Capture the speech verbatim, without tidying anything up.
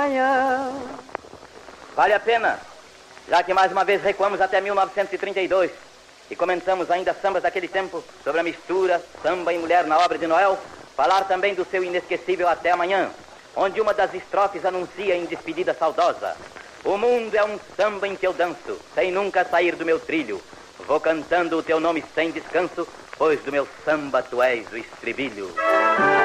Vale a pena, já que mais uma vez recuamos até mil novecentos e trinta e dois e comentamos ainda sambas daquele tempo sobre a mistura samba e mulher na obra de Noel, falar também do seu inesquecível Até Amanhã, onde uma das estrofes anuncia em despedida saudosa: o mundo é um samba em que eu danço, sem nunca sair do meu trilho. Vou cantando o teu nome sem descanso, pois do meu samba tu és o estribilho.